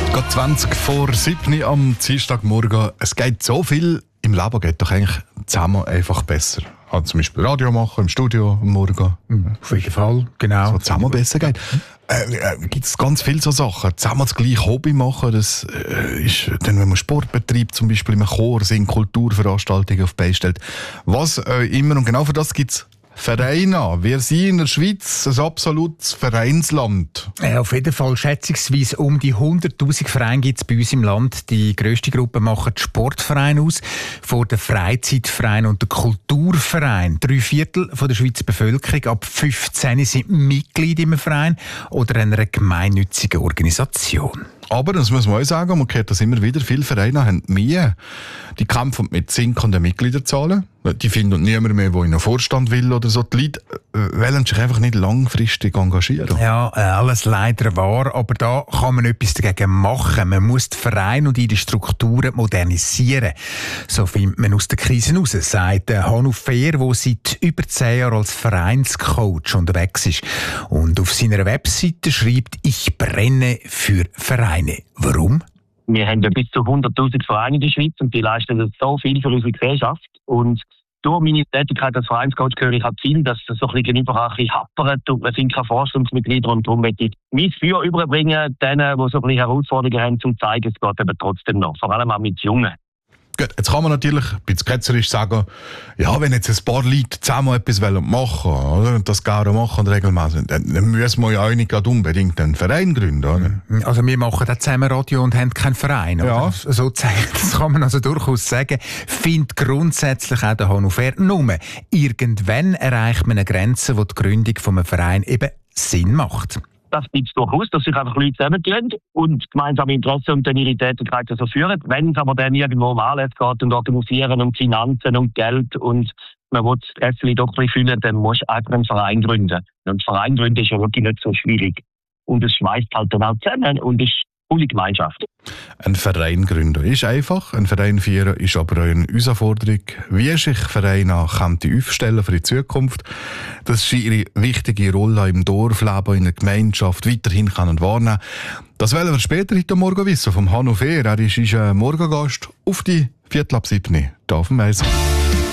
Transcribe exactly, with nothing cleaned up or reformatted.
Gerade zwanzig vor sieben am Dienstagmorgen. Es geht so viel im Leben, geht doch eigentlich zusammen einfach besser. Also zum Beispiel Radio machen, im Studio am Morgen. Auf jeden Fall, genau. So zusammen besser geht. Äh, äh, gibt es ganz viele so Sachen. Zusammen das gleiche Hobby machen, das äh, ist dann, wenn man Sport betreibt, zum Beispiel im Chor, sind Kulturveranstaltungen auf die Beine stellt. Was äh, immer, und genau für das gibt es Vereine. Wir sind in der Schweiz ein absolutes Vereinsland. Ja, auf jeden Fall schätzungsweise um die hunderttausend Vereine gibt es bei uns im Land. Die grösste Gruppe machen die Sportvereine aus, vor den Freizeitvereinen und den Kulturvereinen. Drei Viertel von der Schweizer Bevölkerung ab fünfzehn sind Mitglied im Verein oder einer gemeinnützigen Organisation. Aber, das muss man auch sagen, man hört das immer wieder, viele Vereine haben Mühe. Die kämpfen mit sinkenden Mitgliederzahlen. Die finden niemand mehr, der in einen Vorstand will oder so. Die Leute äh, wollen sich einfach nicht langfristig engagieren. Ja, äh, alles leider wahr, aber da kann man etwas dagegen machen. Man muss die Vereine und ihre Strukturen modernisieren. So findet man aus der Krise heraus, sagt Hanno Fehr, der seit über zehn Jahren als Vereinscoach unterwegs ist. Und auf seiner Webseite schreibt, ich brenne für Vereine. Warum? Wir haben ja bis zu hunderttausend Vereine in der Schweiz und die leisten so viel für unsere Gesellschaft. Und durch meine Tätigkeit als Vereinscoach höre ich halt viel, dass es so ein bisschen gegenüber ein bisschen happert und man findet keine Vorstandsmitglieder und darum möchte ich mein Feuer überbringen, denen, die so ein bisschen Herausforderungen haben, zum zeigen, es geht eben trotzdem noch, vor allem auch mit Jungen. Gut, jetzt kann man natürlich ein bisschen ketzerisch sagen, ja, wenn jetzt ein paar Leute zusammen etwas machen wollen, oder, und das gerne machen und regelmäßig, dann müssen wir ja auch nicht unbedingt einen Verein gründen, oder? Also wir machen auch zusammen Radio und haben keinen Verein. Oder? Ja. So zeigt, das kann man also durchaus sagen. Findet grundsätzlich auch der Hanno Fehr. Nur, irgendwann erreicht man eine Grenze, wo die Gründung von einem Verein eben Sinn macht. Das gibt es durchaus, dass sich einfach Leute zusammentun und gemeinsame Interessen und dann ihre Tätigkeit so führen. Wenn es aber dann irgendwo um Anlässe geht und organisieren und Finanzen und Geld und man will das Rätsel doch ein bisschen füllen, dann muss du einfach einen Verein gründen. Und einen Verein gründen ist ja wirklich nicht so schwierig. Und es schweißt halt dann auch zusammen und es ist coole Gemeinschaft. Ein Verein gründen ist einfach, ein Verein führen ist aber auch eine Herausforderung. Wie sich Vereine aufstellen für die Zukunft, dass sie ihre wichtige Rolle im Dorfleben, in der Gemeinschaft weiterhin können wahrnehmen. Das wollen wir später heute Morgen wissen vom Hanno Fehr. Er ist unser Morgengast auf die Viertel ab sieben hier auf dem Eis.